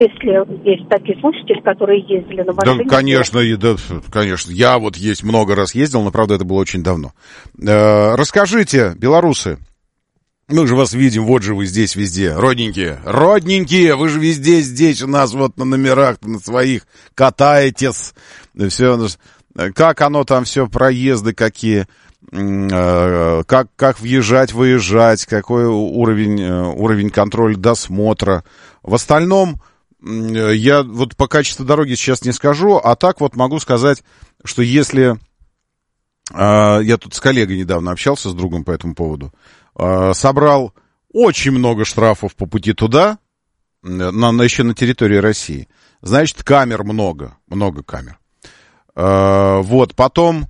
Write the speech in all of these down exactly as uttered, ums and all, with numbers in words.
Если есть такие слушатели, которые ездили на машине. Да, конечно, да, конечно. Я вот есть много раз ездил, но, правда, это было очень давно. Э, расскажите, белорусы, мы же вас видим, вот же вы здесь везде, родненькие, родненькие, вы же везде здесь у нас вот на номерах, на своих катаетесь, все, как оно там все, проезды какие, как, как въезжать, выезжать, какой уровень, уровень контроля, досмотра. В остальном, я вот по качеству дороги сейчас не скажу, а так вот могу сказать, что если, я тут с коллегой недавно общался, с другом по этому поводу, собрал очень много штрафов по пути туда, на, на, еще на территории России. Значит, камер много, много камер. Вот, потом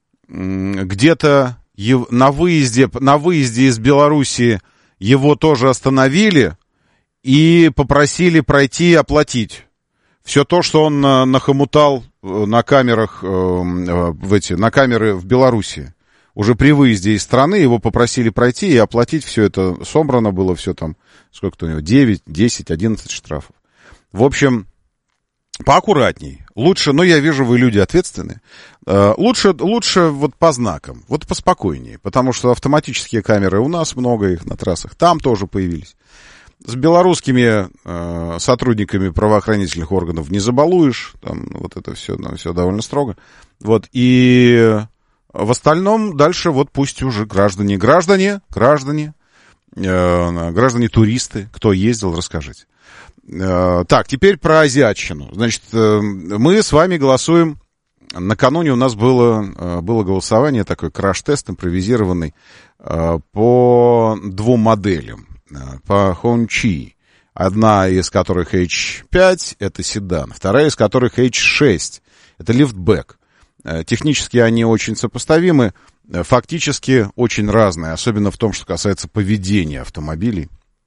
где-то на выезде, на выезде из Белоруссии его тоже остановили и попросили пройти и оплатить. Все то, что он нахомутал на камерах, в эти, на камеры в Белоруссии. Уже при выезде из страны его попросили пройти и оплатить все это. Собрано было все там, сколько-то у него, девять, десять, одиннадцать штрафов. В общем, поаккуратней. Лучше, ну, я вижу, вы люди ответственные. Лучше, лучше вот по знакам, вот поспокойнее. Потому что автоматические камеры у нас много, их на трассах. Там тоже появились. С белорусскими э, сотрудниками правоохранительных органов не забалуешь. Там вот это все, ну, все довольно строго. Вот, и... В остальном дальше вот пусть уже граждане, граждане, граждане, э, граждане-туристы, кто ездил, расскажите. Э, так, теперь про азиатчину. Значит, э, мы с вами голосуем. Накануне у нас было, э, было голосование, такой краш-тест импровизированный э, по двум моделям. Э, по Hongqi. Одна из которых эйч пять, это седан. Вторая из которых эйч шесть, это лифтбэк. Технически они очень сопоставимы, фактически очень разные, особенно в том, что касается поведения автомобилей.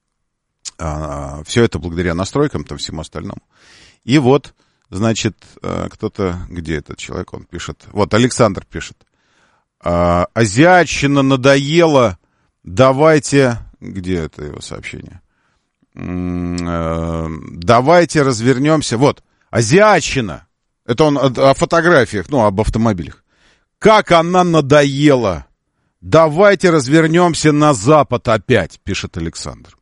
Все это благодаря настройкам, там, всему остальному. И вот, значит, кто-то, где этот человек, он пишет, вот Александр пишет, азиатчина надоела, давайте, где это его сообщение? Давайте развернемся, вот, азиатчина. Это он о, о фотографиях, ну, об автомобилях. Как она надоела. Давайте развернемся на запад опять, пишет Александр.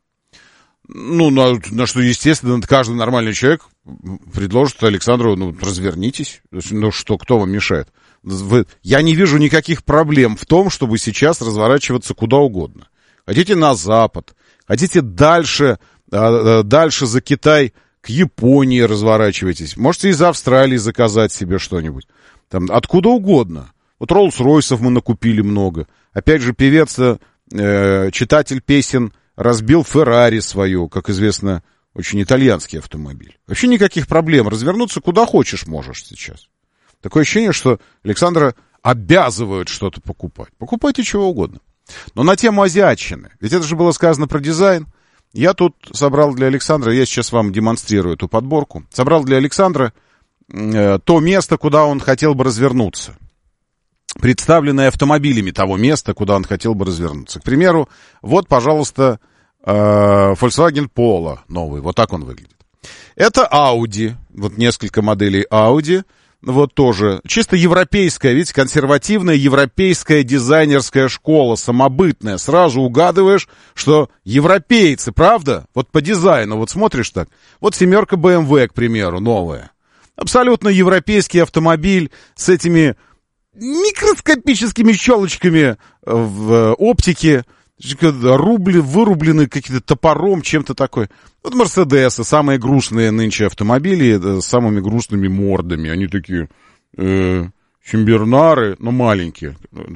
Ну, на, на что, естественно, каждый нормальный человек предложит Александру, ну, развернитесь. Ну, что, кто вам мешает? Вы, я не вижу никаких проблем в том, чтобы сейчас разворачиваться куда угодно. Хотите на запад, хотите дальше, дальше за Китай, к Японии разворачивайтесь. Можете из Австралии заказать себе что-нибудь. Там, откуда угодно. Вот Роллс-Ройсов мы накупили много. Опять же, певец, э, читатель песен разбил Феррари свою, как известно, очень итальянский автомобиль. Вообще никаких проблем. Развернуться куда хочешь можешь сейчас. Такое ощущение, что Александра обязывают что-то покупать. Покупайте чего угодно. Но на тему азиатчины. Ведь это же было сказано про дизайн. Я тут собрал для Александра, я сейчас вам демонстрирую эту подборку, собрал для Александра э, то место, куда он хотел бы развернуться. Представленное автомобилями того места, куда он хотел бы развернуться. К примеру, вот, пожалуйста, э, Volkswagen Polo новый, вот так он выглядит. Это Audi, вот несколько моделей Audi. Вот тоже чисто европейская, видите, консервативная европейская дизайнерская школа, самобытная. Сразу угадываешь, что европейцы, правда? Вот по дизайну, вот смотришь так. Вот семерка бэ эм вэ, к примеру, новая. Абсолютно европейский автомобиль с этими микроскопическими щелочками в оптике. Рубли вырублены какие-то топором, чем-то такой. Вот Мерседесы, самые грустные нынче автомобили, с самыми грустными мордами. Они такие э, Симбернары, но маленькие.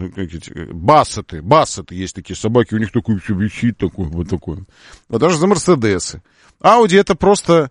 Бассеты, бассеты есть такие собаки, у них такой все висит, такой, вот такой. Вот даже за Мерседесы. Ауди это просто,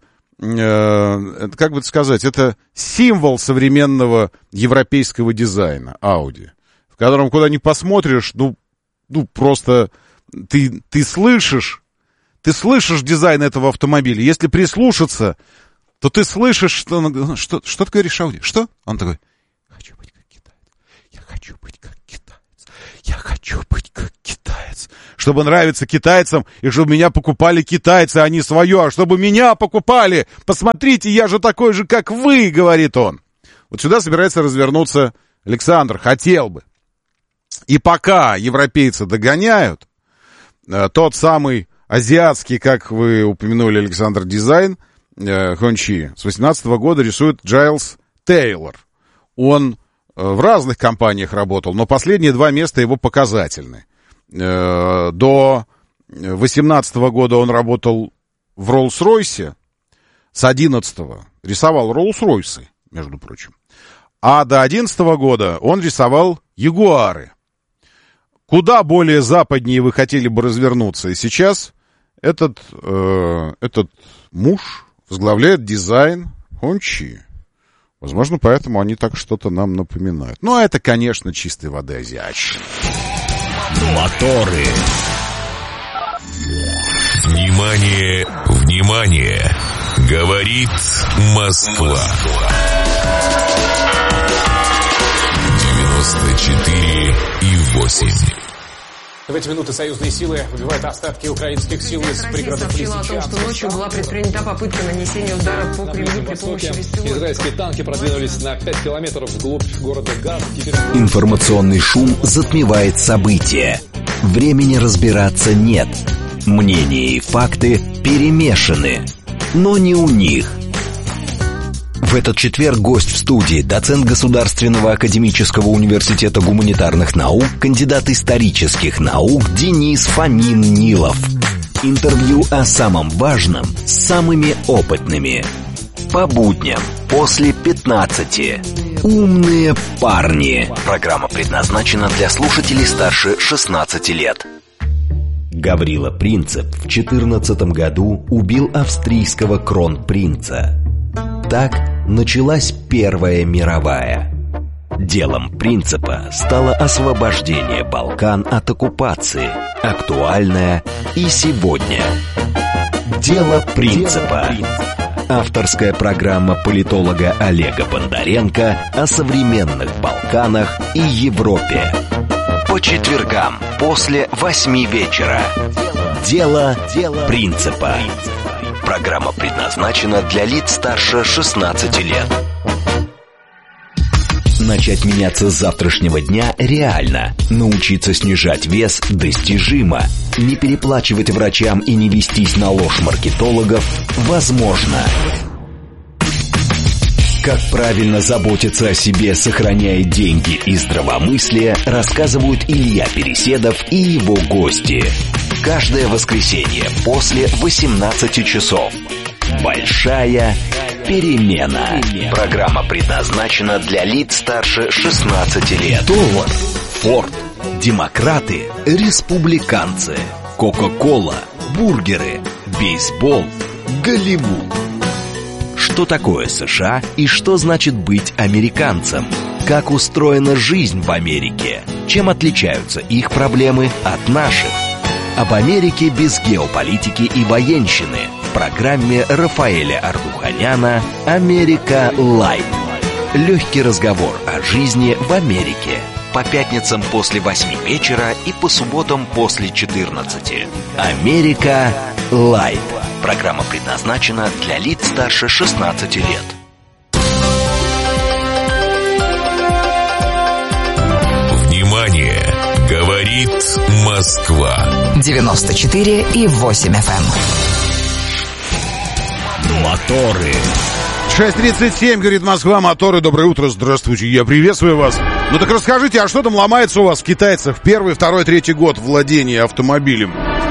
э, как бы сказать, это символ современного европейского дизайна, Ауди. В котором, куда ни посмотришь, ну, ну просто... Ты, ты слышишь, ты слышишь дизайн этого автомобиля. Если прислушаться, то ты слышишь, что... Что, что ты говоришь, Ауди? Что? Он такой, хочу быть как китаец. Я хочу быть как китаец. Я хочу быть как китаец. Чтобы нравиться китайцам, и чтобы меня покупали китайцы, а не свое, а чтобы меня покупали. Посмотрите, я же такой же, как вы, говорит он. Вот сюда собирается развернуться Александр, хотел бы. И пока европейцы догоняют, тот самый азиатский, как вы упомянули, Александр, дизайн, Хончи, с восемнадцатого года рисует Джайлз Тейлор. Он в разных компаниях работал, но последние два места его показательны. До восемнадцатого года он работал в Роллс-Ройсе, с одиннадцатого рисовал Роллс-Ройсы, между прочим. А до одиннадцатого года он рисовал Ягуары. Куда более западнее вы хотели бы развернуться? И сейчас этот, э, этот муж возглавляет дизайн Хончи. Возможно, поэтому они так что-то нам напоминают. Ну, это, конечно, чистой воды азиатчина. Моторы. Внимание, внимание! Говорит Москва. девяносто четыре и восемь. В эти минуты союзные силы выбивают остатки украинских сил из пригородов Лисичанска. Сообщила о том, что ночью была предпринята попытка нанесения ударов по Кремлю при помощи беспилотников. Израильские танки продвинулись на пять километров вглубь города Газ. Теперь... Информационный шум затмевает события. Времени разбираться нет. Мнения и факты перемешаны. Но не у них. В этот четверг гость в студии, доцент Государственного академического университета гуманитарных наук, кандидат исторических наук Денис Фомин-Нилов. Интервью о самом важном с самыми опытными. По будням после пятнадцати. Умные парни. Программа предназначена для слушателей старше шестнадцати лет. Гаврила Принцип в четырнадцатом году убил австрийского кронпринца. Так началась Первая мировая. Делом Принципа стало освобождение Балкан от оккупации, актуальное и сегодня. Дело Принципа. Авторская программа политолога Олега Бондаренко о современных Балканах и Европе. По четвергам после восьми вечера. Дело Принципа. Программа предназначена для лиц старше шестнадцати лет. Начать меняться с завтрашнего дня реально. Научиться снижать вес достижимо. Не переплачивать врачам и не вестись на ложь маркетологов возможно. Как правильно заботиться о себе, сохраняя деньги и здравомыслие, рассказывают Илья Переседов и его гости. Каждое воскресенье после восемнадцати часов. Большая перемена. Программа предназначена для лиц старше шестнадцати лет. Доллар, Форд, демократы, республиканцы, Кока-кола, бургеры, бейсбол, Голливуд. Что такое США и что значит быть американцем? Как устроена жизнь в Америке? Чем отличаются их проблемы от наших? Об Америке без геополитики и военщины в программе Рафаэля Ардуханяна «Америка Лайт». Легкий разговор о жизни в Америке. По пятницам после восьми вечера и по субботам после четырнадцати. «Америка Лайт». Программа предназначена для лиц старше шестнадцати лет. Внимание! Говорит Москва. девяносто четыре и восемь эф эм. Моторы. шесть тридцать семь, говорит Москва, моторы, доброе утро, здравствуйте, я приветствую вас. Ну так расскажите, а что там ломается у вас, китайцев, первый, второй, третий год владения автомобилем?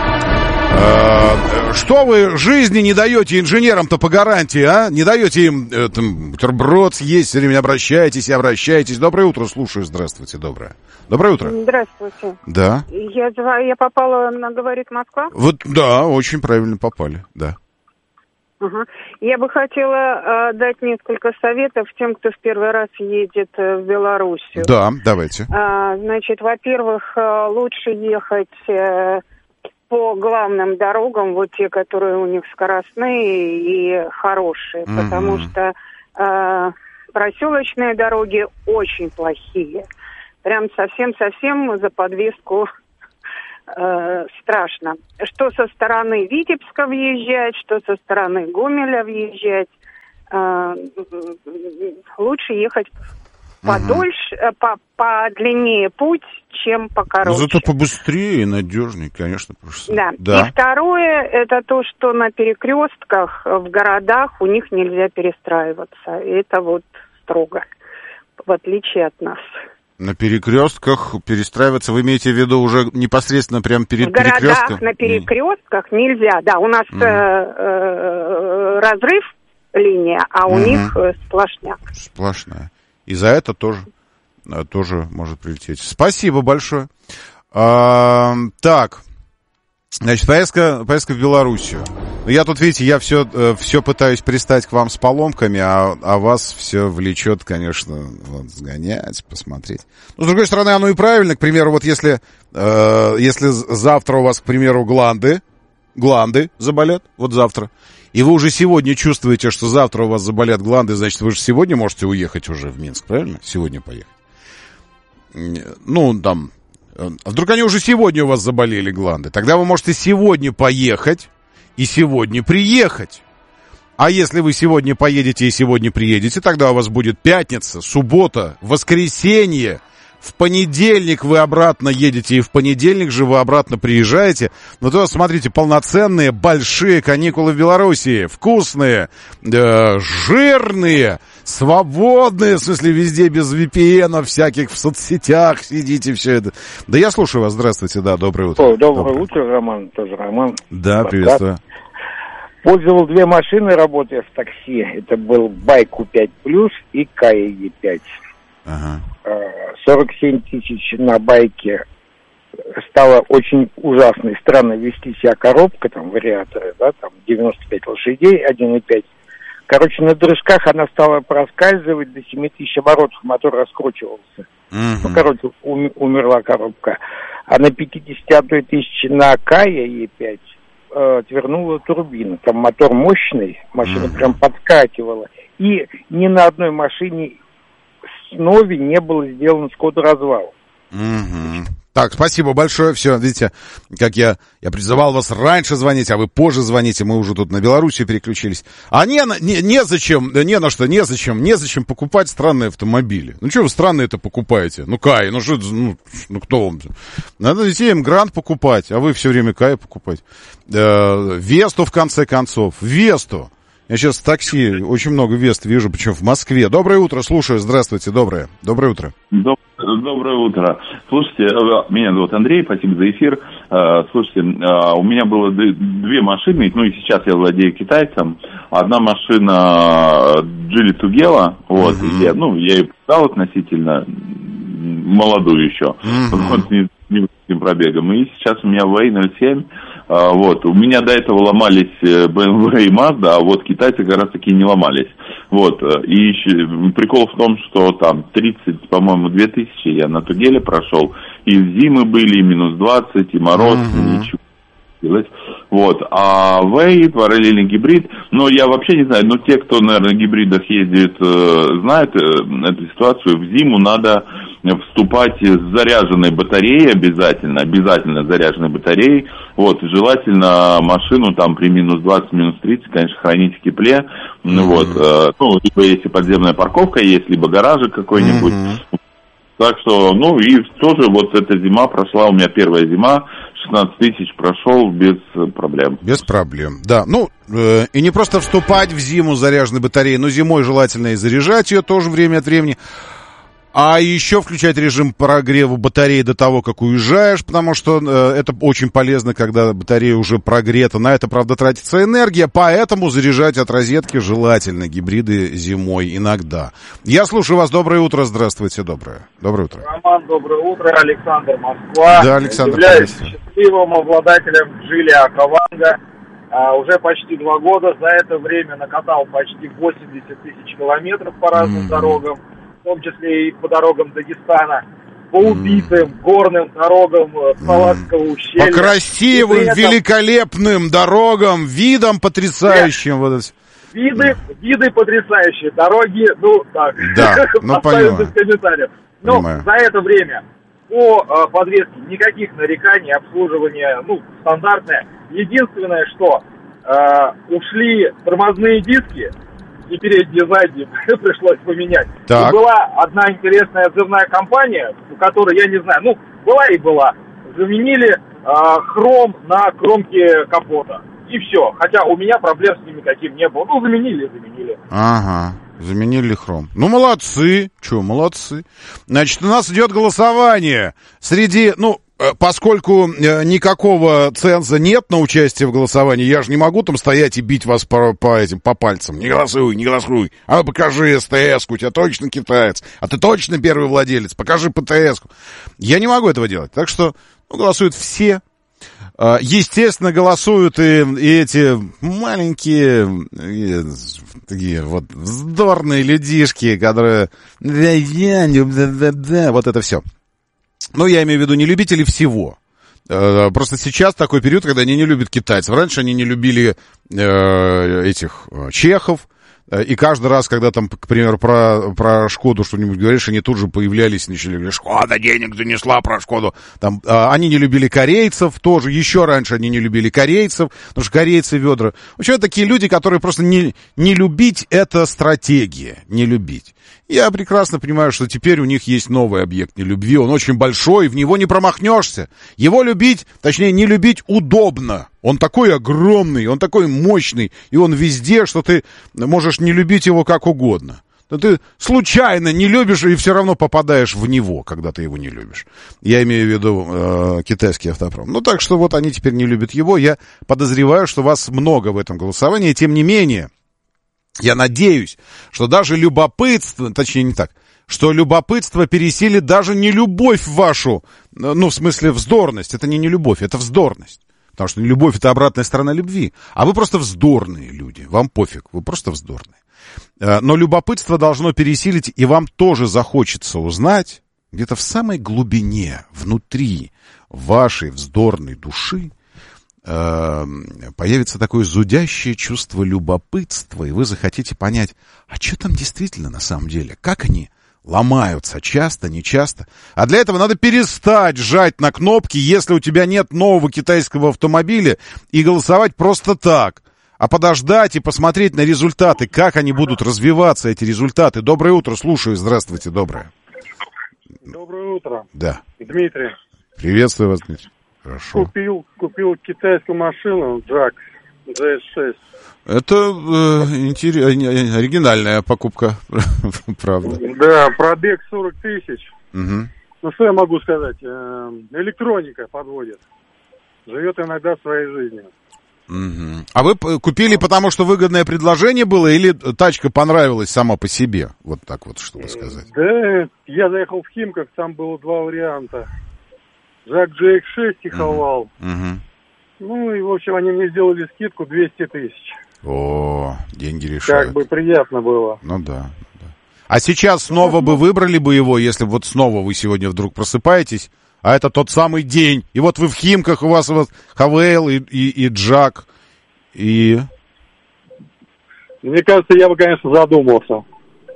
Что вы жизни не даете инженерам-то по гарантии, а? Не даете им э, там, бутерброд съесть, все время обращаетесь и обращаетесь. Доброе утро, слушаю, здравствуйте, доброе. Доброе утро. Здравствуйте. Да. Я, я попала на «Говорит Москва». Вот, да, очень правильно попали, да. Угу. Я бы хотела э, дать несколько советов тем, кто в первый раз едет э, в Белоруссию. Да, давайте. А, значит, во-первых, э, лучше ехать... Э, по главным дорогам, вот те, которые у них скоростные и хорошие, mm-hmm. потому что э, проселочные дороги очень плохие. Прям совсем-совсем за подвеску э, страшно. Что со стороны Витебска въезжать, что со стороны Гомеля въезжать. Э, лучше ехать подольше, угу. по, подлиннее путь, чем покороче. Но зато побыстрее и надежнее, конечно. Просто. Да. да. И второе, это то, что на перекрестках в городах у них нельзя перестраиваться. Это вот строго, в отличие от нас. На перекрестках перестраиваться, вы имеете в виду уже непосредственно прямо перед в городах перекрестком? На перекрестках нельзя, да, у нас mm. э, э, разрыв линия, а у mm-hmm. них э, сплошняк. Сплошная. И за это тоже, тоже может прилететь. Спасибо большое. А, так, значит, поездка, поездка в Белоруссию. Я тут, видите, я все, все пытаюсь пристать к вам с поломками, а, а вас все влечет, конечно, вот, сгонять, посмотреть. Но, с другой стороны, оно и правильно. К примеру, вот если, э, если завтра у вас, к примеру, гланды, гланды заболят, вот завтра, и вы уже сегодня чувствуете, что завтра у вас заболят гланды, значит, вы же сегодня можете уехать уже в Минск, правильно? Сегодня поехать. Ну, там, а вдруг они уже сегодня у вас заболели гланды, тогда вы можете сегодня поехать и сегодня приехать. А если вы сегодня поедете и сегодня приедете, тогда у вас будет пятница, суббота, воскресенье. В понедельник вы обратно едете, и в понедельник же вы обратно приезжаете. Ну, то, смотрите, полноценные, большие каникулы в Белоруссии. Вкусные, э, жирные, свободные, в смысле, везде без ви пи эн, всяких в соцсетях сидите, все это. Да я слушаю вас, здравствуйте, да, доброе утро. О, доброе, доброе утро, Роман, тоже Роман. Да, приветствую. Пользовал две машины, работая в такси. Это был Байку пять плюс и Кая Е пять. Ага. сорок семь тысяч на Байке. Стало очень ужасно и странно вести себя коробка, там, вариаторы, да, там, девяносто пять лошадей, один и пять. Короче, на дрыжках она стала проскальзывать до семи тысяч оборотов, мотор раскручивался. Uh-huh. Ну, короче, ум, умерла коробка. А на пятьдесят одной тысячи на Кая Е пять э, отвернула турбина. Там мотор мощный, машина uh-huh. прям подкативала. И ни на одной машине Нови не было сделано скоторазвал. Угу. Так, спасибо большое. Все, видите, как я, я призывал вас раньше звонить, а вы позже звоните. Мы уже тут на Белоруссию переключились. А не, не, незачем, не на что, незачем, незачем покупать странные автомобили. Ну, что вы странные-то покупаете? Ну, Кай, ну, что, ну, ну, кто вам? Надо детей им Грант покупать, а вы все время Кай покупать. Э, Весту, в конце концов. Весту. Я сейчас в такси очень много Вест вижу, причем в Москве. Доброе утро, слушаю, здравствуйте, доброе. Доброе утро. Доб- Доброе утро. Слушайте, меня зовут Андрей, спасибо за эфир. Слушайте, у меня было две машины, ну и сейчас я владею китайцем. Одна машина Geely Tugela, вот, uh-huh. я, ну, я ее продал относительно молодую еще, uh-huh. вот, с небольшим пробегом. И сейчас у меня ви ноль семь. А, вот, у меня до этого ломались бэ эм вэ и Mazda, а вот китайцы как раз таки не ломались. Вот, и еще, прикол в том, что там тридцать, по-моему, две тысячи я на Тугеле прошел, и зимы были, и минус двадцать, и мороз, uh-huh. ничего. Вот, а Вэй, параллельный гибрид, но я вообще не знаю, но те, кто, наверное, на гибридах ездит, знают эту ситуацию, в зиму надо вступать с заряженной батареей обязательно, обязательно заряженной батареей, вот, желательно машину там при минус двадцать, минус тридцать, конечно, хранить в тепле, mm-hmm. вот, ну, либо если подземная парковка есть, либо гаражик какой-нибудь. Mm-hmm. Так что, ну, и тоже вот эта зима прошла, у меня первая зима, шестнадцать тысяч прошел без проблем. Без проблем, да. Ну, э, и не просто вступать в зиму с заряженной батареей, но зимой желательно и заряжать ее тоже время от времени. А еще включать режим прогрева батареи до того, как уезжаешь, потому что э, это очень полезно, когда батарея уже прогрета. На это, правда, тратится энергия, поэтому заряжать от розетки желательно гибриды зимой иногда. Я слушаю вас. Доброе утро. Здравствуйте. Доброе. Доброе утро. Роман, доброе утро. Александр, Москва. Да, Александр. Являюсь счастливым обладателем Geely Акаванга. А, уже почти два года. За это время накатал почти восемьдесят тысяч километров по разным mm-hmm. дорогам, в том числе и по дорогам Дагестана, по убитым mm. горным дорогам Салатского mm. ущелья. По красивым, этом... великолепным дорогам, видам потрясающим. Вот это. Виды, виды потрясающие, дороги, ну так, да, ну, поставим без комментариев. Но понимаю. За это время по э, подвеске никаких нареканий, обслуживание, ну, стандартное. Единственное, что э, ушли тормозные диски, и передние, и задние, пришлось поменять. И была одна интересная отзывная компания, у которой, я не знаю, ну, была и была, заменили э, хром на кромке капота. И все. Хотя у меня проблем с ним никаким не было. Ну, заменили, заменили. Ага, заменили хром. Ну, молодцы. Че, молодцы. Значит, у нас идет голосование. Среди, ну, поскольку никакого ценза нет на участие в голосовании, я же не могу там стоять и бить вас по, по этим, по пальцам. Не голосуй, не голосуй. А покажи СТС-ку, у тебя точно китаец. А ты точно первый владелец. Покажи ПТС-ку. Я не могу этого делать. Так что, ну, голосуют все. Естественно, голосуют и, и эти маленькие, и, такие вот вздорные людишки, которые... Вот это все. Ну, я имею в виду не любители всего. Просто сейчас такой период, когда они не любят китайцев. Раньше они не любили э, этих чехов. И каждый раз, когда там, к примеру, про, про Шкоду что-нибудь говоришь, они тут же появлялись и начали говорить: Шкода денег занесла про Шкоду. Там, а, они не любили корейцев тоже. Еще раньше они не любили корейцев, потому что корейцы ведра. В общем, это такие люди, которые просто не, не любить — это стратегия. Не любить. Я прекрасно понимаю, что теперь у них есть новый объект нелюбви. Он очень большой, в него не промахнешься. Его любить, точнее, не любить удобно. Он такой огромный, он такой мощный, и он везде, что ты можешь не любить его как угодно. Но ты случайно не любишь и все равно попадаешь в него, когда ты его не любишь. Я имею в виду э, китайский автопром. Ну, так что вот они теперь не любят его. Я подозреваю, что вас много в этом голосовании. Тем не менее, я надеюсь, что даже любопытство, точнее не так, что любопытство пересилит даже не любовь вашу, ну, в смысле вздорность. Это не нелюбовь, это вздорность. Потому что любовь — это обратная сторона любви. А вы просто вздорные люди. Вам пофиг, вы просто вздорные. Но любопытство должно пересилить, и вам тоже захочется узнать, где-то в самой глубине, внутри вашей вздорной души, появится такое зудящее чувство любопытства, и вы захотите понять, а что там действительно на самом деле? Как они ломаются часто, нечасто. А для этого надо перестать жать на кнопки, если у тебя нет нового китайского автомобиля, и голосовать просто так, а подождать и посмотреть на результаты, как они будут развиваться, эти результаты. Доброе утро, слушаю. Здравствуйте, доброе. Доброе утро. Да. Дмитрий. Приветствую вас, Дмитрий. Хорошо. Купил, купил китайскую машину, джак, джей эс шесть. Это э, интерес, оригинальная покупка, правда. Да, пробег сорок тысяч. Угу. Ну, что я могу сказать? Э, электроника подводит. Живет иногда своей жизнью. Угу. А вы купили, потому что выгодное предложение было, или тачка понравилась сама по себе? Вот так вот, чтобы сказать. Да, я заехал в Химках, там было два варианта. Джак джей икс шесть и Хавал. Угу. Ну, и, в общем, они мне сделали скидку двести тысяч. О, деньги решают. Как бы приятно было. Ну да, да. А сейчас снова бы выбрали бы его, если вот снова вы сегодня вдруг просыпаетесь, а это тот самый день, и вот вы в Химках, у вас вот Хавейл и, и, и Джак, и... Мне кажется, я бы, конечно, задумался.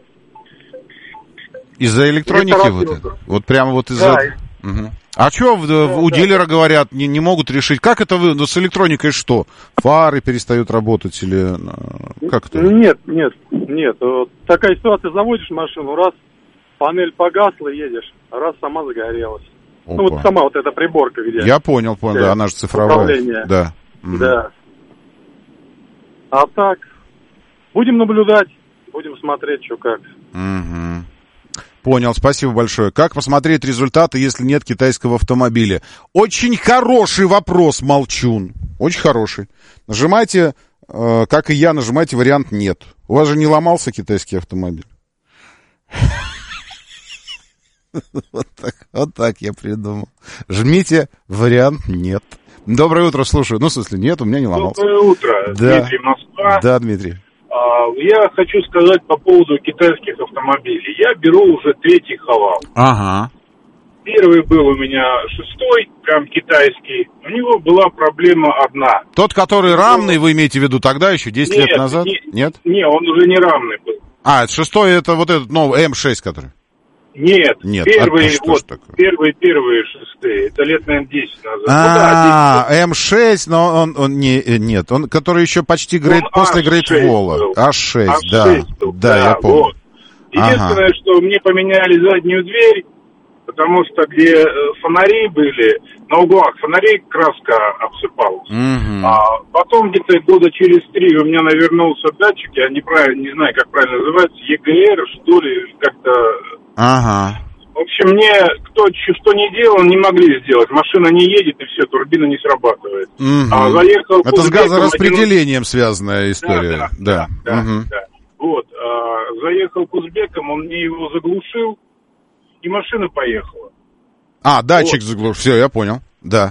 Из-за электроники вот это? Вот прямо вот из-за... Да. Угу. А что да, у да, дилера да. говорят, не, не могут решить? Как это вы, ну, с электроникой что? Фары перестают работать или как это? Нет, нет, нет. Вот такая ситуация, заводишь машину, раз панель погасла, едешь, раз сама загорелась. Опа. Ну вот сама вот эта приборка, где... Я понял, понял, да, она же цифровая. Управление. Да. Да. А так, будем наблюдать, будем смотреть, что как. Угу. Понял, спасибо большое. Как посмотреть результаты, если нет китайского автомобиля? Очень хороший вопрос, Молчун. Очень хороший. Нажимайте, э, как и я, нажимайте вариант «нет». У вас же не ломался китайский автомобиль? Вот так, вот так я придумал. Жмите вариант «нет». Доброе утро, слушаю. Ну, в смысле, нет, у меня не ломался. Доброе утро, да. Дмитрий, Москва. Да, Дмитрий. Я хочу сказать по поводу китайских автомобилей. Я беру уже третий Хавал. Ага. первый был у меня шестой, прям китайский. У него была проблема одна. Тот, который рамный, вы имеете в виду тогда еще, десять Нет, лет назад? Не, Нет? Не, он уже не рамный был. А, это шестой, это вот этот новый эм шесть, который? Нет, Нет. первые, а вот, первые, первые шестые. Это лет, наверное, десять назад. А, ну, да, эм шесть, но он, он не, нет, он, который еще почти грейд, после Грейт Волла. аш шесть, да, был, да, да, я помню. Вот. Единственное, ага. что мне поменяли заднюю дверь, потому что где фонари были, на углах фонарей краска обсыпалась. Mm-hmm. А потом где-то года через три у меня навернулся датчик, я неправильно, не знаю, как правильно называется, и джи эр, что ли, как-то... Ага. В общем, мне кто что не делал, не могли сделать. Машина не едет, и все, турбина не срабатывает. Mm-hmm. А заехал... Это с газораспределением один... связанная история. Да, да, да. Mm-hmm. да, да. Вот, а, заехал к узбекам, он мне его заглушил, и машина поехала. А, датчик вот. заглушил, все, я понял, да.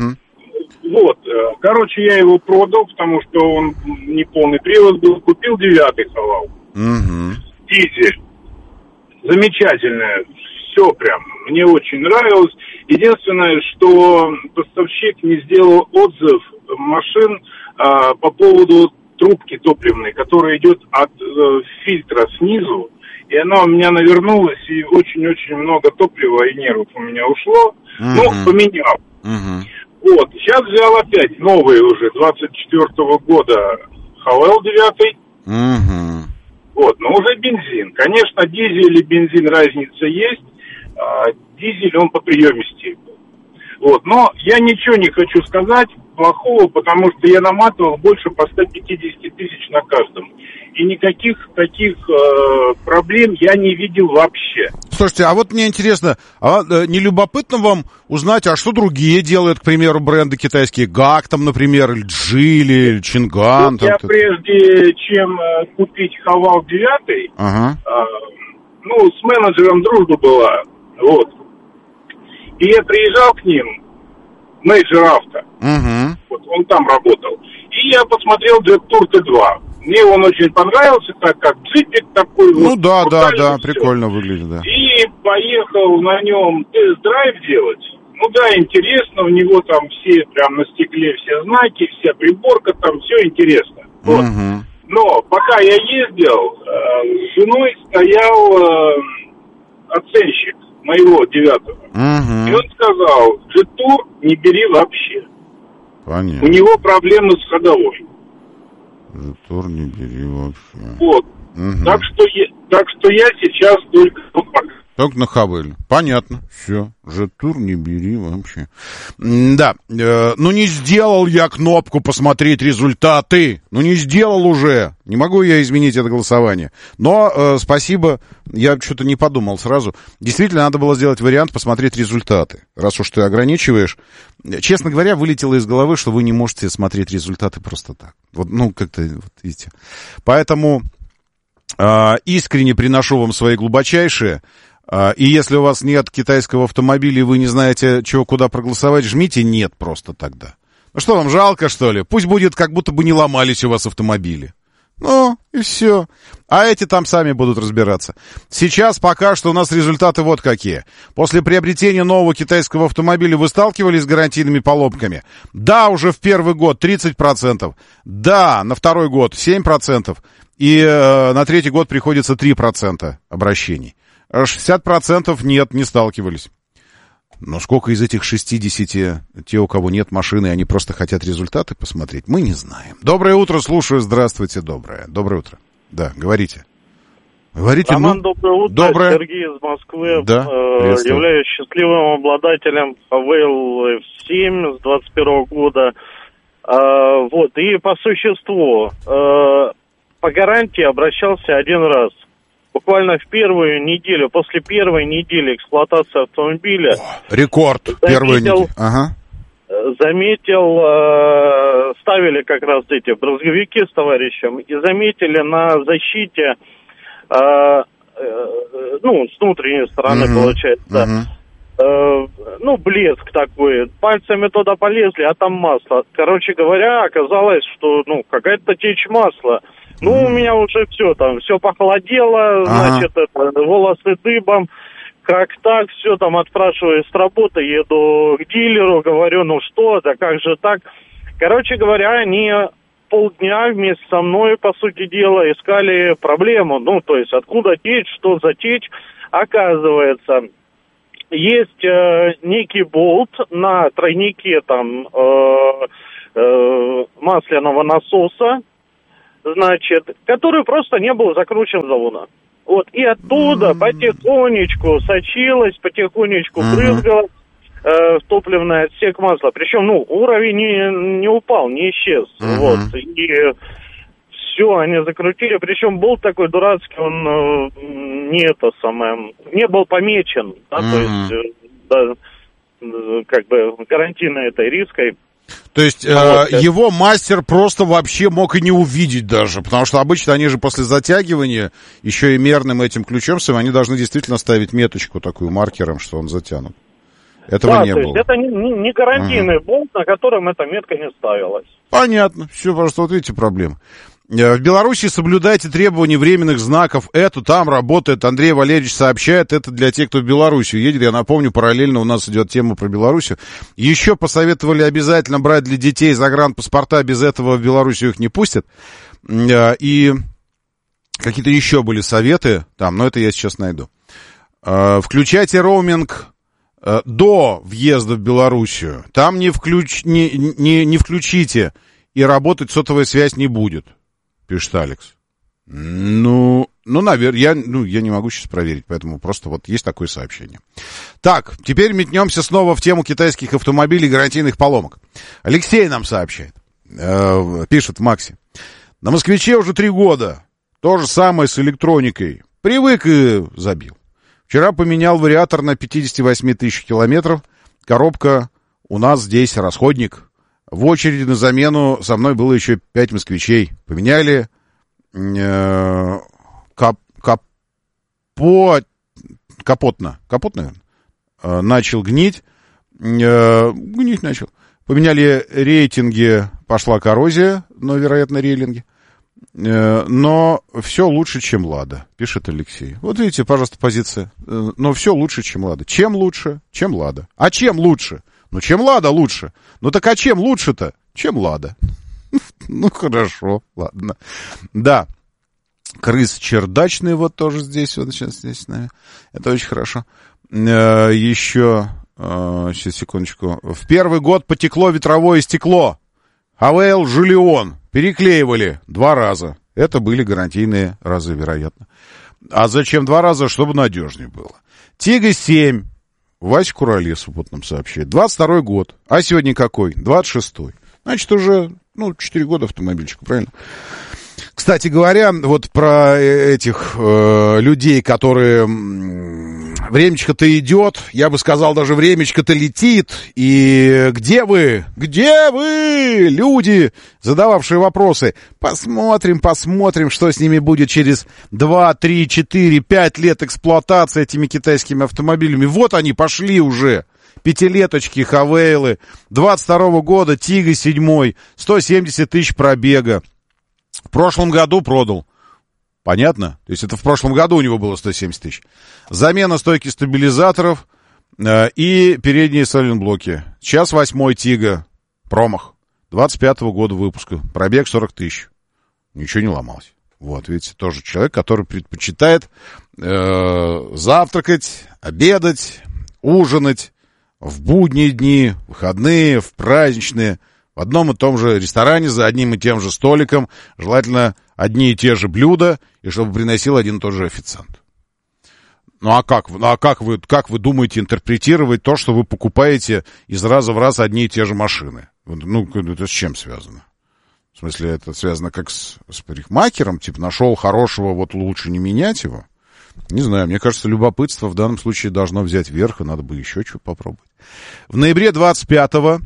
Угу. Вот, короче, я его продал, потому что он не полный привод был, купил девятый Хавал. Угу. Дизель. Замечательное, все прям, мне очень нравилось. Единственное, что поставщик не сделал отзыв машин а, по поводу трубки топливной, которая идет от э, фильтра снизу, и она у меня навернулась, и очень-очень много топлива и нервов у меня ушло, uh-huh. но поменял. Uh-huh. Вот, сейчас взял опять новый уже, двадцать четвёртого года Хавал девятый, uh-huh. вот, но уже бензин. Конечно, дизель и бензин разница есть, а дизель он по приемисти. Вот, но я ничего не хочу сказать плохого, потому что я наматывал больше по сто пятьдесят тысяч на каждом. И никаких таких э, проблем я не видел вообще. Слушайте, а вот мне интересно, а э, не любопытно вам узнать, а что другие делают, к примеру, бренды китайские? гак, там, например, или Джили, или Чинган? Вот там, я тут... прежде чем э, купить Хавал девятый, ага. э, ну, с менеджером дружба была, вот. И я приезжал к ним, менеджер авто, угу. вот он там работал, и я посмотрел Джет-Тур Т два. Мне он очень понравился, так как джипик такой. Ну вот, да, да, да, все. прикольно выглядит, да. И поехал на нем тест-драйв делать. Ну да, интересно, у него там все, прям на стекле все знаки, вся приборка, там все интересно. Вот. Угу. Но пока я ездил, э, с женой стоял э, оценщик моего девятого. Угу. И он сказал, Джет-Тур не бери вообще. Понятно. У него проблемы с ходовой. Джет-Тур не бери вообще. Вот. Угу. Так что, я, так что я сейчас только... Только на Хавеле. Понятно. Все. Джет-Тур не бери вообще. Да. Э, ну, не сделал я кнопку «Посмотреть результаты». Ну, не сделал уже. Не могу я изменить это голосование. Но э, спасибо. Я что-то не подумал сразу. Действительно, надо было сделать вариант «Посмотреть результаты». Раз уж ты ограничиваешь. Честно говоря, вылетело из головы, что вы не можете смотреть результаты просто так. Вот, ну, как-то, вот, видите. Поэтому э, искренне приношу вам свои глубочайшие. И если у вас нет китайского автомобиля, и вы не знаете, чего, куда проголосовать, жмите «нет» просто тогда. Ну что, вам жалко, что ли? Пусть будет, как будто бы не ломались у вас автомобили. Ну, и все. А эти там сами будут разбираться. Сейчас пока что у нас результаты вот какие. После приобретения нового китайского автомобиля вы сталкивались с гарантийными поломками? Да, уже в первый год тридцать процентов. Да, на второй год семь процентов. И э, на третий год приходится три процента обращений. шестьдесят процентов нет, не сталкивались. Но сколько из этих шестидесяти, те, у кого нет машины, они просто хотят результаты посмотреть, мы не знаем. Доброе утро, слушаю, здравствуйте, доброе. Доброе утро. Да, говорите. Говорите, Роман, ну, доброе утро. Доброе. Сергей из Москвы. Да, э, являюсь счастливым обладателем Хавейл эф семь с двадцать первого года. Э, вот, и по существу, э, по гарантии обращался один раз. Буквально в первую неделю, после первой недели эксплуатации автомобиля... Рекорд, заметил, первую неделю. Ага. Заметил, э, ставили как раз эти брызговики с товарищем, и заметили на защите, э, э, ну, с внутренней стороны, uh-huh. получается, uh-huh. э, ну, блеск такой. Пальцами туда полезли, а там масло. Короче говоря, оказалось, что, ну, какая-то течь масла. Ну, у меня уже все там, все похолодело, ага. значит, это, волосы дыбом. как так, все там отпрашиваю с работы, еду к дилеру, говорю, ну что, да как же так? Короче говоря, они полдня вместе со мной, по сути дела, искали проблему, ну, то есть откуда течь, что за течь. Оказывается, есть э, некий болт на тройнике там э, э, масляного насоса, значит, который просто не был закручен с завода. Вот, и оттуда mm-hmm. потихонечку сочилось, потихонечку mm-hmm. брызгалось э, в топливный отсек масла. Причем, ну, уровень не, не упал, не исчез. Mm-hmm. Вот, и все, они закрутили. Причем болт такой дурацкий, он э, не это самое, не был помечен, да, mm-hmm. то есть, э, да, как бы гарантийной этой риской. То есть э, его мастер просто вообще мог и не увидеть даже, потому что обычно они же после затягивания еще и мерным этим ключом своим, они должны действительно ставить меточку такую маркером, что он затянут. Этого да, не то было. Есть это не, не гарантийный uh-huh. болт, на котором эта метка не ставилась. Понятно, все, просто вот видите проблемы. В Беларуси соблюдайте требования временных знаков. Это там работает. Андрей Валерьевич сообщает. Это для тех, кто в Белоруссию едет. Я напомню, параллельно у нас идет тема про Белоруссию. Еще посоветовали обязательно брать для детей загранпаспорта. Без этого в Белоруссию их не пустят. И какие-то еще были советы там, но это я сейчас найду. Включайте роуминг до въезда в Белоруссию. Там не, включ... не, не, не включите, и работать сотовая связь не будет. Пишет Алекс. Ну, ну, наверное, я, ну, я не могу сейчас проверить, поэтому просто вот есть такое сообщение. Так, теперь метнемся снова в тему китайских автомобилей и гарантийных поломок. Алексей нам сообщает, э, пишет в Максе. На «Москвиче» уже три года. То же самое с электроникой. Привык и забил. Вчера поменял вариатор на пятьдесят восемь тысяч километров. Коробка у нас здесь расходник. В очереди на замену со мной было еще пять москвичей. Поменяли э, кап, капот, капотно, капот, наверное, э, начал гнить, э, гнить начал. Поменяли рейтинги, пошла коррозия, но, вероятно, рейлинги. Э, но все лучше, чем «Лада», пишет Алексей. Вот видите, пожалуйста, позиция. Э, но все лучше, чем «Лада». Чем лучше, чем «Лада». А чем лучше? Ну, чем «Лада» лучше? Ну, так а чем лучше-то? Чем «Лада». Ну, хорошо, ладно. Да. Крыс чердачный вот тоже здесь, вот сейчас здесь с нами. Это очень хорошо. Э, еще, э, сейчас, секундочку. В первый год потекло ветровое стекло. Хавейл Жулион. Переклеивали два раза. Это были гарантийные разы, вероятно. А зачем два раза? Чтобы надежнее было. Тига семь. Вася Куролесов вот нам сообщает. двадцать второй год. А сегодня какой? двадцать шестой. Значит, уже, ну, четыре года автомобильчику, правильно? Кстати говоря, вот про этих э, людей, которые... Времечко-то идет, я бы сказал, даже времечко-то летит. И где вы? Где вы, люди, задававшие вопросы? Посмотрим, посмотрим, что с ними будет через два, три, четыре, пять лет эксплуатации этими китайскими автомобилями. Вот они пошли уже. Пятилеточки, Хавейлы. двадцать второго года, Тига семь, сто семьдесят тысяч пробега. В прошлом году продал. Понятно? То есть это в прошлом году у него было сто семьдесят тысяч. Замена стойки стабилизаторов э, и передние сайлентблоки. Сейчас восьмой Тига. Промах. двадцать пятого года выпуска. Пробег сорок тысяч. Ничего не ломалось. Вот, видите, тоже человек, который предпочитает э, завтракать, обедать, ужинать в будние дни, выходные, в праздничные, в одном и том же ресторане, за одним и тем же столиком, желательно одни и те же блюда, и чтобы приносил один и тот же официант. Ну а как, ну, а как вы, как вы думаете интерпретировать то, что вы покупаете из раза в раз одни и те же машины? Ну, это с чем связано? В смысле, это связано как с, с парикмахером? Типа, нашел хорошего, вот лучше не менять его? Не знаю, мне кажется, любопытство в данном случае должно взять верх, и надо бы еще что-то попробовать. В ноябре двадцать пятого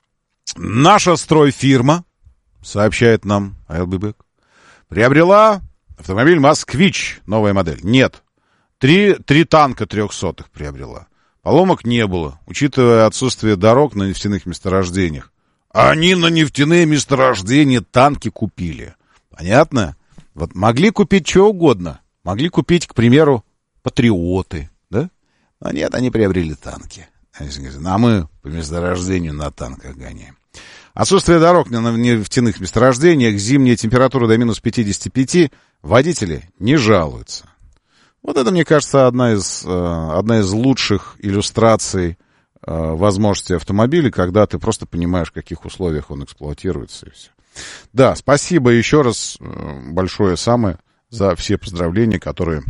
наша стройфирма, сообщает нам АЛББэк, приобрела автомобиль «Москвич», новая модель. Нет, три, три танка трехсотых приобрела. Поломок не было, учитывая отсутствие дорог на нефтяных месторождениях. Они на нефтяные месторождения танки купили. Понятно? Вот могли купить что угодно. Могли купить, к примеру, патриоты, да? Но нет, они приобрели танки. А мы по месторождению на танках гоняем. Отсутствие дорог на нефтяных месторождениях, зимняя температура до минус пятьдесят пять, водители не жалуются. Вот это, мне кажется, одна из, одна из лучших иллюстраций возможности автомобиля, когда ты просто понимаешь, в каких условиях он эксплуатируется, и все. Да, спасибо еще раз большое самое за все поздравления, которые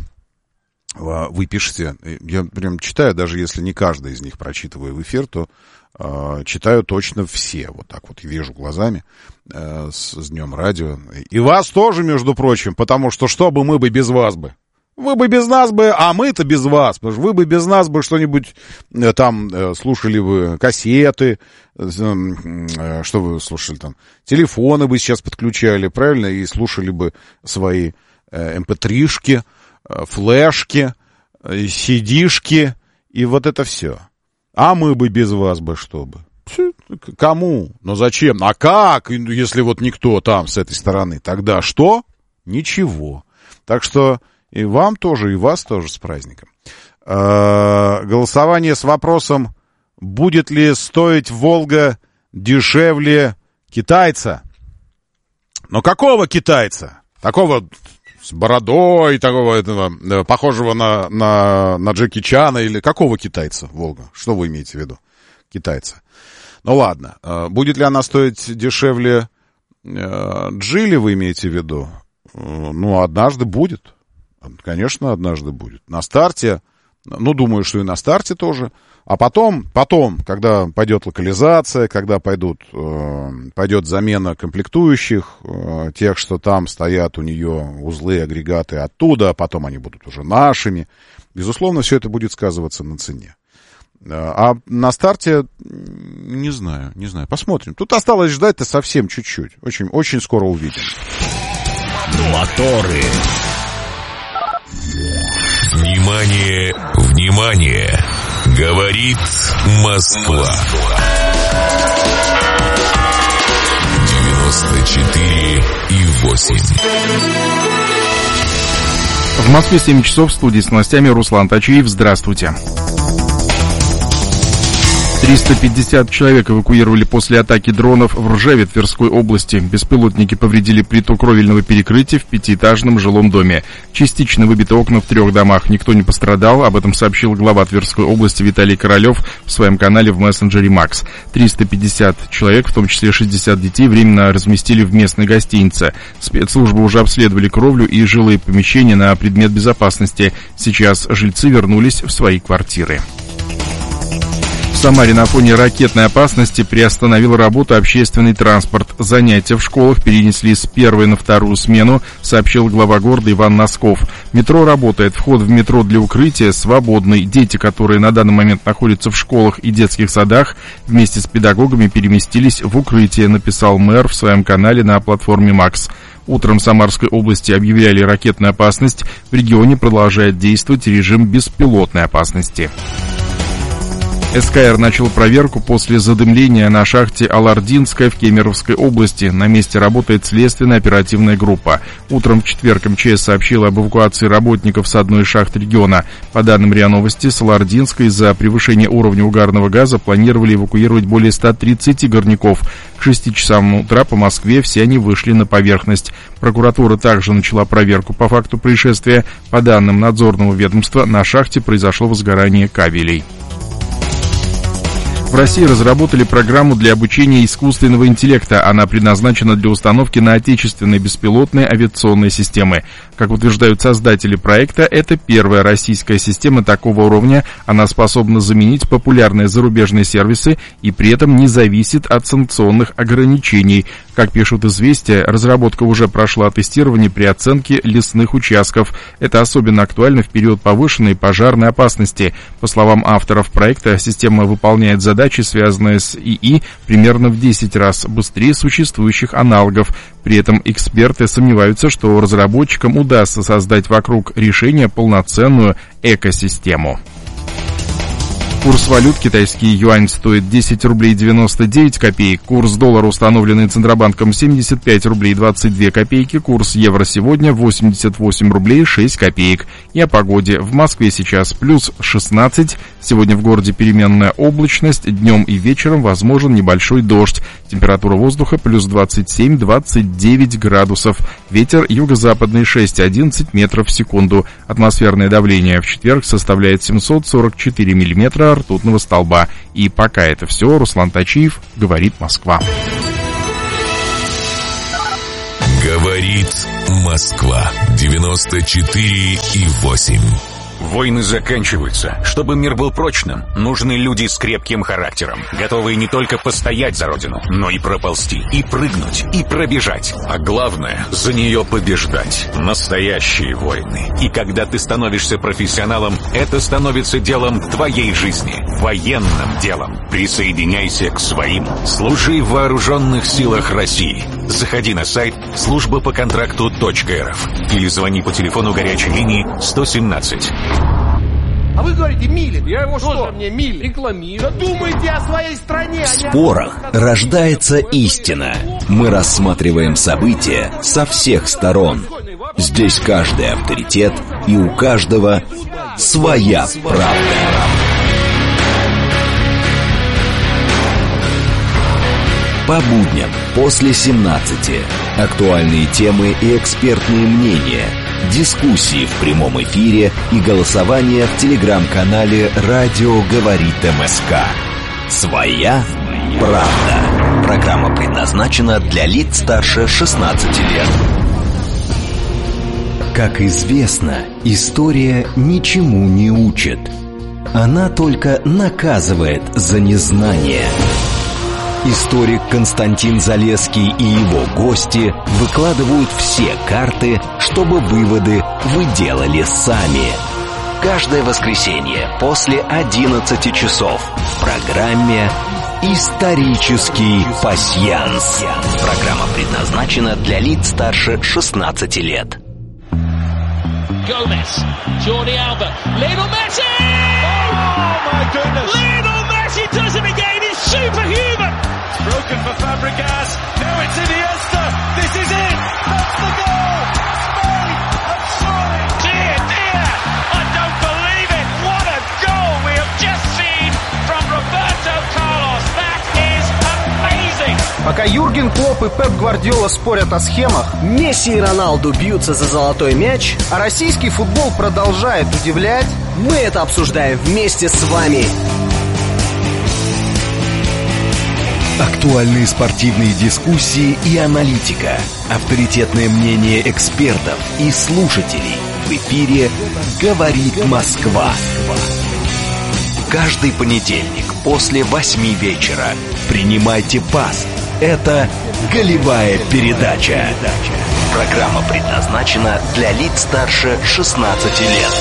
вы пишете. Я прям читаю, даже если не каждый из них прочитываю в эфир, то э, читаю точно все. Вот так вот вижу глазами э, с, с Днем Радио. И вас тоже, между прочим, потому что что бы мы бы без вас бы? Вы бы без нас бы, а мы-то без вас. Потому что вы бы без нас бы что-нибудь э, там э, слушали бы кассеты, э, э, что вы слушали там, телефоны бы сейчас подключали, правильно, и слушали бы свои э, эм пэ три-шки, э, флешки, э, си ди-шки и вот это все. А мы бы без вас бы что бы? Кому? Ну зачем? А как, если вот никто там с этой стороны? Тогда что? Ничего. Так что и вам тоже, и вас тоже с праздником. Э-э- голосование с вопросом, будет ли стоить Волга дешевле китайца? Но какого китайца? Такого с бородой, такого этого, похожего на, на, на Джеки Чана, или какого китайца Волга? Что вы имеете в виду? Китайца. Ну ладно. Э-э- будет ли она стоить дешевле э- Джили, вы имеете в виду? Э-э- ну, однажды будет. Конечно, однажды будет. На старте, ну, думаю, что и на старте тоже. А потом, потом, когда пойдет локализация, когда пойдут, э, пойдет замена комплектующих, э, тех, что там стоят у нее узлы, агрегаты оттуда, а потом они будут уже нашими. Безусловно, все это будет сказываться на цене. А на старте, не знаю, не знаю, посмотрим. Тут осталось ждать-то совсем чуть-чуть. Очень, очень скоро увидим. Моторы. Внимание, внимание! Говорит Москва. девяносто четыре и восемь. В Москве семь часов, в студии с новостями Руслан Тачиев. Здравствуйте. триста пятьдесят человек эвакуировали после атаки дронов в Ржеве Тверской области. Беспилотники повредили плиту кровельного перекрытия в пятиэтажном жилом доме. Частично выбиты окна в трех домах. Никто не пострадал. Об этом сообщил глава Тверской области Виталий Королев в своем канале в мессенджере Макс. триста пятьдесят человек, в том числе шестьдесят детей, временно разместили в местной гостинице. Спецслужбы уже обследовали кровлю и жилые помещения на предмет безопасности. Сейчас жильцы вернулись в свои квартиры. В Самаре на фоне ракетной опасности приостановил работу общественный транспорт. Занятия в школах перенесли с первой на вторую смену, сообщил глава города Иван Носков. Метро работает. Вход в метро для укрытия свободный. Дети, которые на данный момент находятся в школах и детских садах, вместе с педагогами переместились в укрытие, написал мэр в своем канале на платформе Макс. Утром в Самарской области объявляли ракетную опасность. В регионе продолжает действовать режим беспилотной опасности. СКР начал проверку после задымления на шахте Алардинская в Кемеровской области. На месте работает следственная оперативная группа. Утром в четверг эм че эс сообщила об эвакуации работников с одной из шахт региона. По данным РИА Новости, с Алардинской из-за превышения уровня угарного газа планировали эвакуировать более ста тридцати горняков. К шести часам утра по Москве все они вышли на поверхность. Прокуратура также начала проверку по факту происшествия. По данным надзорного ведомства, на шахте произошло возгорание кабелей. В России разработали программу для обучения искусственного интеллекта. Она предназначена для установки на отечественные беспилотные авиационные системы. Как утверждают создатели проекта, это первая российская система такого уровня. Она способна заменить популярные зарубежные сервисы и при этом не зависит от санкционных ограничений. Как пишут «Известия», разработка уже прошла тестирование при оценке лесных участков. Это особенно актуально в период повышенной пожарной опасности. По словам авторов проекта, система выполняет задачи, связанные с ИИ, примерно в десять раз быстрее существующих аналогов. При этом эксперты сомневаются, что разработчикам удастся создать вокруг решения полноценную экосистему. Курс валют: китайский юань стоит десять рублей девяносто девять копеек. Курс доллара, установленный Центробанком, семьдесят пять рублей двадцать две копейки. Курс евро сегодня восемьдесят восемь рублей шесть копеек. И о погоде. В Москве сейчас плюс шестнадцать. Сегодня в городе переменная облачность. Днем и вечером возможен небольшой дождь. Температура воздуха плюс двадцать семь - двадцать девять градусов. Ветер юго-западный шесть-одиннадцать метров в секунду. Атмосферное давление в четверг составляет семьсот сорок четыре миллиметра ртутного столба. И пока это все. Руслан Тачиев, говорит Москва. Говорит Москва. девяносто четыре и восемь. Войны заканчиваются. Чтобы мир был прочным, нужны люди с крепким характером, готовые не только постоять за родину, но и проползти, и прыгнуть, и пробежать. А главное, за нее побеждать. Настоящие войны. И когда ты становишься профессионалом, это становится делом твоей жизни. Военным делом. Присоединяйся к своим. Служи в вооруженных силах России. Заходи на сайт служба по контракту точка эр эф или звони по телефону горячей линии сто семнадцать. А вы говорите, Милин. Я его что? Мне Милин рекламирую. Думайте о своей стране. В спорах рождается истина. Мы рассматриваем события со всех сторон. Здесь каждый авторитет, и у каждого своя правда. По будням после семнадцати. Актуальные темы и экспертные мнения. Дискуссии в прямом эфире и голосование в телеграм-канале «Радио говорит МСК». Своя правда. Программа предназначена для лиц старше шестнадцати лет. Как известно, история ничему не учит. Она только наказывает за незнание. Историк Константин Залесский и его гости выкладывают все карты, чтобы выводы вы делали сами. Каждое воскресенье после одиннадцати часов в программе «Исторический пасьянс». Программа предназначена для лиц старше шестнадцати лет. Gomez, Jordi Alba, Lionel Messi! Oh my goodness! Lionel Messi does it again, he's superhuman! It's broken for Fabregas, now it's Iniesta, this is it! That's the goal! Spain have scored! Dear, dear, I don't believe it! What a goal we have just seen from Roberto Carlos! That is amazing! Пока Юрген Клопп и Пеп Гвардиола спорят о схемах, Месси и Роналду бьются за золотой мяч, а российский футбол продолжает удивлять, мы это обсуждаем вместе с вами. Актуальные спортивные дискуссии и аналитика. Авторитетное мнение экспертов и слушателей. В эфире «Говорит Москва». Каждый понедельник после восьми вечера принимайте паст. Это голевая передача. Программа предназначена для лиц старше шестнадцати лет.